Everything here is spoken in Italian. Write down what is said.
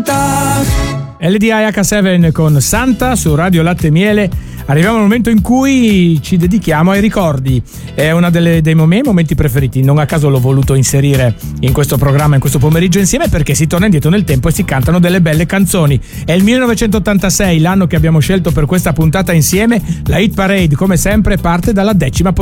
Santa. LDIH7 con Santa su Radio Latte e Miele. Arriviamo al momento in cui ci dedichiamo ai ricordi. È uno dei miei momenti preferiti. Non a caso l'ho voluto inserire in questo programma, in questo pomeriggio insieme, perché si torna indietro nel tempo e si cantano delle belle canzoni. È il 1986, l'anno che abbiamo scelto per questa puntata insieme. La Hit Parade, come sempre, parte dalla 10ª posizione.